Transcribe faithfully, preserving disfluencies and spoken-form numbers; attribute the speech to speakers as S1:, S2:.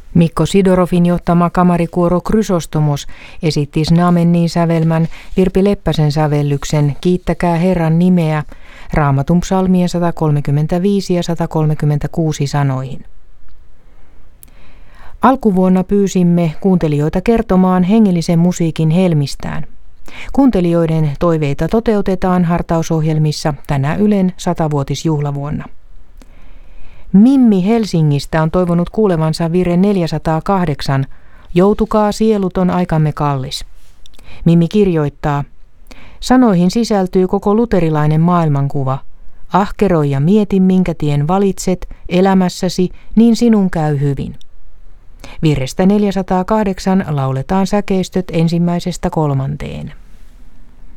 S1: Mikko Sidorovin johtama kamarikuoro Krysostomos esitti Znamennin sävelmän Virpi Leppäsen sävellyksen Kiittäkää Herran nimeä Raamatun psalmien sata kolmekymmentäviisi ja sata kolmekymmentäkuusi sanoihin. Alkuvuonna pyysimme kuuntelijoita kertomaan hengellisen musiikin helmistään. Kuuntelijoiden toiveita toteutetaan hartausohjelmissa tänä Ylen satavuotisjuhlavuonna. Mimmi Helsingistä on toivonut kuulevansa virre neljäsataakahdeksan, Joutukaa sieluton aikamme kallis. Mimmi kirjoittaa, sanoihin sisältyy koko luterilainen maailmankuva. Ahkeroi ja mieti, minkä tien valitset elämässäsi, niin sinun käy hyvin. Virrestä neljäsataakahdeksan lauletaan säkeistöt ensimmäisestä kolmanteen.